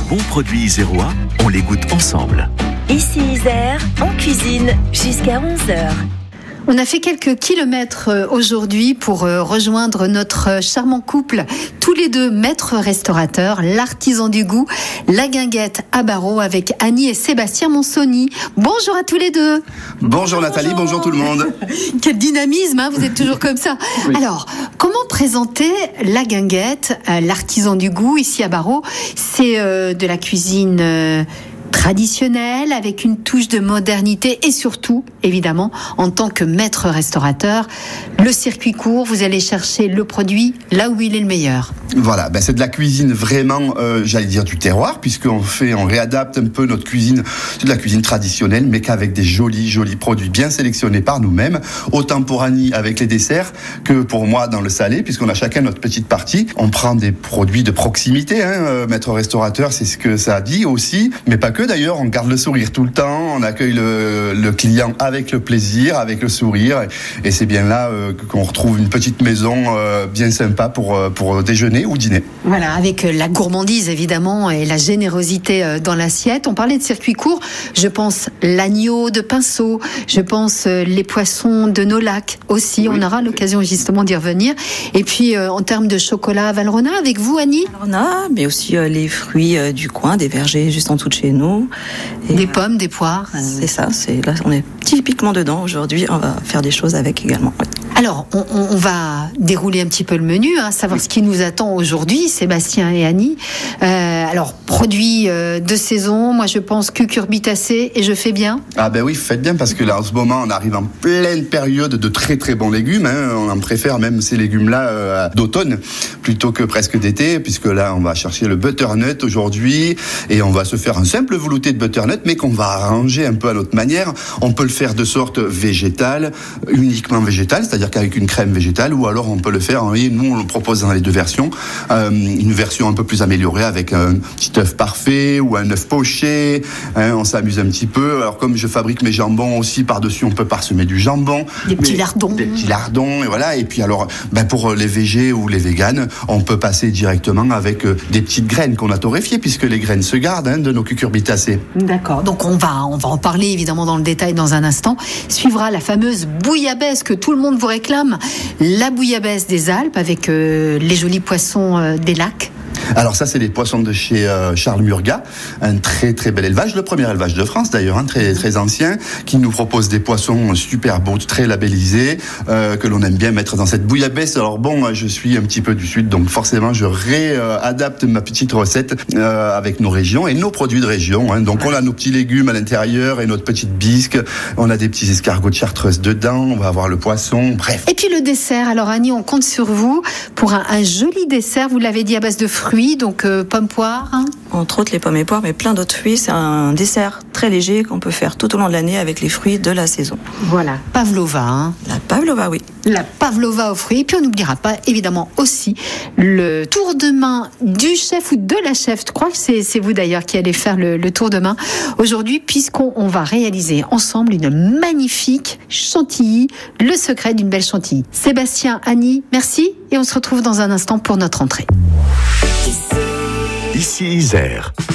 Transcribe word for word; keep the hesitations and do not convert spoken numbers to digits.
bons produits Isérois, on les goûte ensemble. Ici Isère, en cuisine, jusqu'à onze heures. On a fait quelques kilomètres aujourd'hui pour rejoindre notre charmant couple, tous les deux maîtres restaurateurs, l'artisan du goût, la guinguette à barreaux avec Annie et Sébastien Monsoni. Bonjour à tous les deux. Bonjour Nathalie, bonjour, bonjour tout le monde. Quel dynamisme, hein, vous êtes toujours comme ça. Oui. Alors, comment présenter la guinguette, l'artisan du goût ici à Barreaux? C'est euh, de la cuisine... Euh, traditionnel, avec une touche de modernité et surtout, évidemment, en tant que maître restaurateur, le circuit court, vous allez chercher le produit là où il est le meilleur. Voilà, ben c'est de la cuisine vraiment, euh, j'allais dire du terroir, puisqu'on fait, on réadapte un peu notre cuisine, c'est de la cuisine traditionnelle, mais qu'avec des jolis, jolis produits bien sélectionnés par nous-mêmes, autant pour Annie avec les desserts que pour moi dans le salé, puisqu'on a chacun notre petite partie. On prend des produits de proximité, hein, euh, maître restaurateur, c'est ce que ça dit aussi, mais pas que. D'ailleurs, on garde le sourire tout le temps, on accueille le, le client avec le plaisir, avec le sourire, et, et c'est bien là euh, qu'on retrouve une petite maison euh, bien sympa pour, pour déjeuner ou dîner. Voilà, avec la gourmandise évidemment et la générosité dans l'assiette. On parlait de circuit court, je pense l'agneau de Pinceau, je pense les poissons de nos lacs aussi, oui. On aura l'occasion justement d'y revenir. Et puis euh, en termes de chocolat Valrhona, avec vous Annie? Valrhona, mais aussi euh, les fruits euh, du coin, des vergers juste en dessous de chez nous. Et des pommes, des poires. Euh, c'est ça, c'est, là on est typiquement dedans aujourd'hui, on va faire des choses avec également. Oui. Alors, on, on va dérouler un petit peu le menu, hein, savoir oui. ce qui nous attend aujourd'hui, Sébastien et Annie. Euh, alors, produits euh, de saison, moi je pense cucurbitacées, et je fais bien. Ah ben oui, vous faites bien, parce que là en ce moment on arrive en pleine période de très très bons légumes, hein. On en préfère même ces légumes-là euh, d'automne, plutôt que presque d'été, puisque là on va chercher le butternut aujourd'hui, et on va se faire un simple velouté de butternut, mais qu'on va arranger un peu à notre manière. On peut le faire de sorte végétale, uniquement végétale, c'est-à-dire qu'avec une crème végétale, ou alors on peut le faire, et nous on le propose dans les deux versions, euh, une version un peu plus améliorée avec un petit œuf parfait ou un œuf poché, hein, on s'amuse un petit peu. Alors comme je fabrique mes jambons aussi, par-dessus on peut parsemer du jambon, des petits lardons, des petits lardons, et voilà. Et puis alors ben pour les végés ou les véganes, on peut passer directement avec des petites graines qu'on a torréfiées, puisque les graines se gardent, hein, de nos cucurbitacées. D'accord, donc on va, on va en parler évidemment dans le détail dans un instant. Suivra la fameuse bouillabaisse que tout le monde vous réclame, la bouillabaisse des Alpes avec euh, les jolis poissons euh, des lacs. Alors ça, c'est les poissons de chez euh, Charles Murgat, un très très bel élevage, le premier élevage de France d'ailleurs, hein, très très ancien, qui nous propose des poissons super beaux, très labellisés, euh, que l'on aime bien mettre dans cette bouillabaisse. Alors bon, je suis un petit peu du sud, donc forcément je réadapte ma petite recette euh, avec nos régions et nos produits de région, hein. Donc on a nos petits légumes à l'intérieur et notre petite bisque, on a des petits escargots de Chartreuse dedans, on va avoir le poisson, bref. Et puis le dessert, alors Annie, on compte sur vous pour un, un joli dessert, vous l'avez dit, à base de fruits. Donc euh, pommes poires, hein. Entre autres les pommes et poires, mais plein d'autres fruits. C'est un dessert très léger qu'on peut faire tout au long de l'année avec les fruits de la saison. Voilà, pavlova. Hein. La pavlova, oui. La pavlova aux fruits. Et puis on n'oubliera pas évidemment aussi le tour de main du chef ou de la chef. Je crois que c'est, c'est vous d'ailleurs qui allez faire le, le tour de main aujourd'hui, puisqu'on on va réaliser ensemble une magnifique chantilly, le secret d'une belle chantilly. Sébastien, Annie, merci et on se retrouve dans un instant pour notre entrée. Ici Isère.